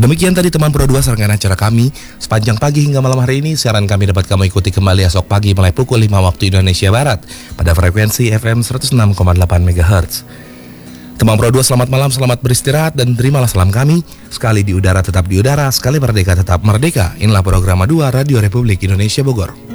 Demikian tadi teman Pro 2 serangkaian acara kami sepanjang pagi hingga malam hari ini. Siaran kami dapat kamu ikuti kembali esok pagi mulai pukul 5 waktu Indonesia Barat pada frekuensi FM 106,8 MHz. Teman Pro 2 selamat malam, selamat beristirahat dan terimalah salam kami. Sekali di udara tetap di udara, sekali merdeka tetap merdeka. Inilah program 2 Radio Republik Indonesia Bogor.